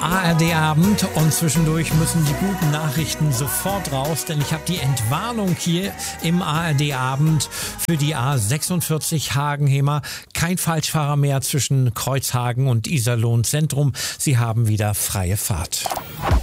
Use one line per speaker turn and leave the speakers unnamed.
ARD-Abend und zwischendurch müssen die guten Nachrichten sofort raus, denn ich habe die Entwarnung hier im ARD-Abend für die A46 Hagen-Hemer. Kein Falschfahrer mehr zwischen Kreuzhagen und Iserlohn Zentrum. Sie haben wieder freie Fahrt.